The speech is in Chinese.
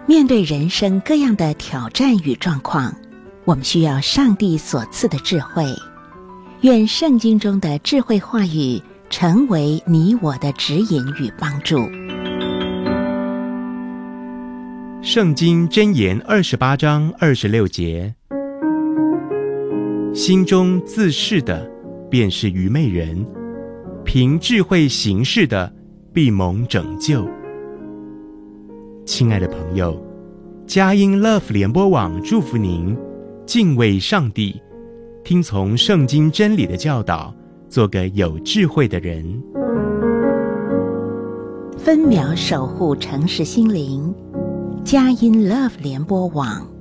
面对人生各样的挑战与状况，我们需要上帝所赐的智慧。愿圣经中的智慧话语成为你我的指引与帮助。 圣经箴言28章26节：心中自恃的便是愚昧人，凭智慧行事的必蒙拯救。亲爱的朋友，佳音 Love 联播网祝福您敬畏上帝，听从圣经真理的教导，做个有智慧的人。 分秒守护城市心灵，佳音 Love 联播网。